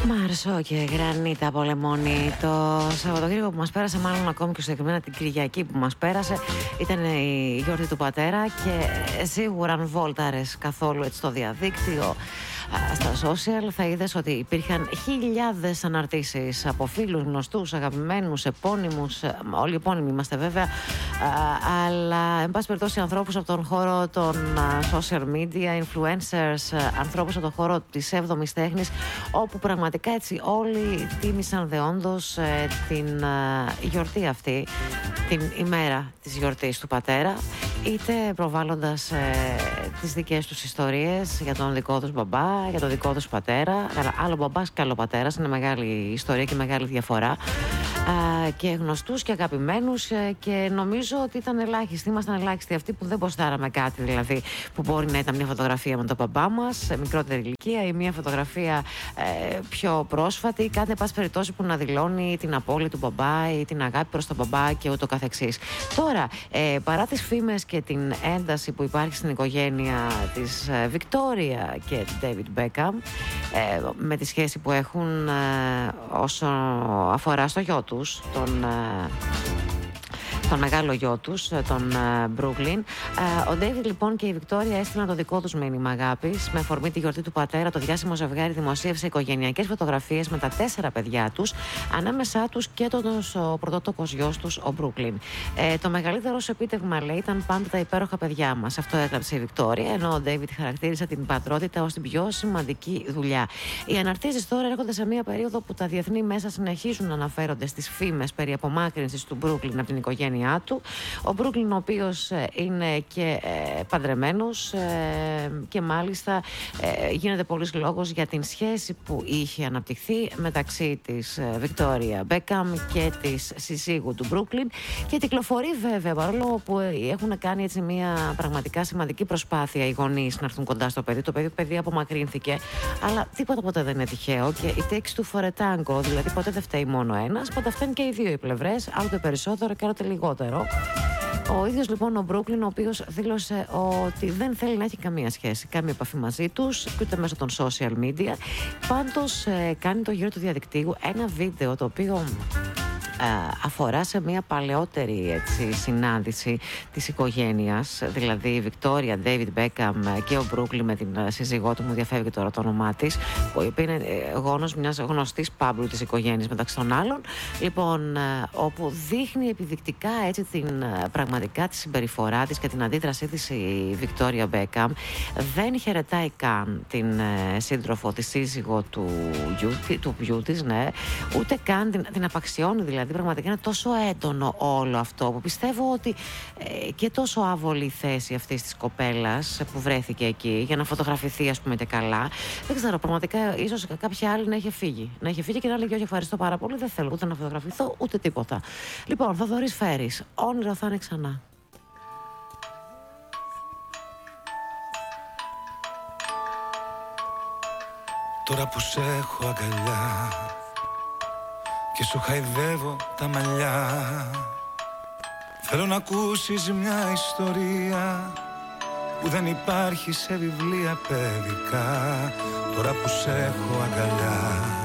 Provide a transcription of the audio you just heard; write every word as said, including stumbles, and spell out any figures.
Μάρσο και Γρανίτα Πολεμόνη. Το Σαββατοκύριακο που μας πέρασε, μάλλον ακόμη και συγκεκριμένα την Κυριακή που μας πέρασε, ήταν η γιορτή του πατέρα και σίγουρα αν βόλταρες καθόλου έτσι στο διαδίκτυο, στα social, θα είδες ότι υπήρχαν χιλιάδες αναρτήσεις από φίλους, γνωστούς, αγαπημένους, επώνυμους. Όλοι επώνυμοι είμαστε βέβαια, αλλά εν πάση περιπτώσει ανθρώπους από τον χώρο των social media, influencers, ανθρώπους από τον χώρο της έβδομης τέχνης, όπου πραγματικά έτσι όλοι τίμησαν δεόντως ε, την ε, γιορτή αυτή, την ημέρα της γιορτής του πατέρα, είτε προβάλλοντας ε, τις δικές τους ιστορίες για τον δικό τους μπαμπά, για τον δικό τους πατέρα. Αλλά άλλο μπαμπάς και άλλο πατέρας, είναι μεγάλη ιστορία και μεγάλη διαφορά. Uh, και γνωστούς και αγαπημένους, uh, και νομίζω ότι ήταν ελάχιστοι, ήμασταν ελάχιστοι αυτοί που δεν ποστάραμε κάτι, δηλαδή που μπορεί να ήταν μια φωτογραφία με τον μπαμπά μας σε μικρότερη ηλικία ή μια φωτογραφία uh, πιο πρόσφατη, κάτι εν πάση περιπτώσει που να δηλώνει την απώλεια του μπαμπά ή την αγάπη προς τον μπαμπά και ούτω καθεξής. Τώρα, uh, παρά τις φήμες και την ένταση που υπάρχει στην οικογένεια της Βικτόρια uh, και του David Beckham, uh, με τη σχέση που έχουν uh, όσο αφορά στο γιο του, τον, τον μεγάλο γιο τους, τον Brooklyn. Ο David λοιπόν και η Βικτόρια έστειλαν το δικό τους μήνυμα αγάπης. Με αφορμή τη γιορτή του πατέρα, το διάσημο ζευγάρι δημοσίευσε οικογενειακές φωτογραφίες με τα τέσσερα παιδιά τους, ανάμεσά τους και τον ο πρωτότοκος γιος τους, ο Brooklyn. Ε, το μεγαλύτερο σου επίτευγμα, λέει, ήταν πάντα τα υπέροχα παιδιά μας. Αυτό έγραψε η Βικτόρια, ενώ ο David χαρακτήρισε την πατρότητα ως την πιο σημαντική δουλειά. Οι αναρτήσεις τώρα έρχονται σε μια περίοδο που τα διεθνή μέσα συνεχίζουν να αναφέρονται στις φήμες περί απομάκρυνσης του Brooklyn από την οικογένεια του. Ο Brooklyn, ο οποίος είναι και ε, παντρεμένος ε, και μάλιστα ε, γίνεται πολλής λόγος για την σχέση που είχε αναπτυχθεί μεταξύ της Βικτόρια Μπέκαμ και της συζύγου του Brooklyn, και κυκλοφορεί βέβαια, παρόλο που έχουν κάνει έτσι μια πραγματικά σημαντική προσπάθεια οι γονείς να έρθουν κοντά στο παιδί. Το παιδί, παιδί απομακρύνθηκε, αλλά τίποτα ποτέ δεν είναι τυχαίο και η takes two for a tango, δηλαδή ποτέ δεν φταίει μόνο ένας, πάντα φταίνουν και οι δύο οι πλευρές, άλλοτε περισσότερο και άλλοτε λιγότερο. Ο ίδιος λοιπόν ο Brooklyn, ο οποίος δήλωσε ότι δεν θέλει να έχει καμία σχέση, καμία επαφή μαζί τους, ούτε μέσω των social media. Πάντως ε, κάνει το γύρο του διαδικτύου ένα βίντεο το οποίο αφορά σε μια παλαιότερη έτσι, συνάντηση της οικογένειας, δηλαδή η Βικτόρια, David Beckham και ο Brooklyn με την σύζυγό του, μου διαφεύγει τώρα το όνομά της, που είναι γόνος μιας γνωστής πάμπλου της οικογένειας μεταξύ των άλλων, λοιπόν, όπου δείχνει επιδεικτικά έτσι την πραγματικά τη συμπεριφορά της και την αντίδρασή της η Βικτόρια Beckham. Δεν χαιρετάει καν την σύντροφο, τη σύζυγο του γιου, του γιου της, ναι, ούτε καν την, την απαξιώνει, δηλαδή. Δηλαδή πραγματικά είναι τόσο έντονο όλο αυτό που πιστεύω ότι ε, και τόσο άβολη η θέση αυτής της κοπέλας που βρέθηκε εκεί για να φωτογραφηθεί, ας πούμε, και καλά. Δεν ξέρω, πραγματικά ίσως κάποια άλλη να είχε φύγει. Να είχε φύγει και να λέγει όχι, ευχαριστώ πάρα πολύ, δεν θέλω ούτε να φωτογραφηθώ ούτε τίποτα. Λοιπόν, Θοδωρής Φέρης, όνειρο θα είναι ξανά. Τώρα που σε έχω αγκαλιά και σου χαϊδεύω τα μαλλιά, θέλω να ακούσεις μια ιστορία που δεν υπάρχει σε βιβλία παιδικά. Τώρα που σε έχω αγκαλιά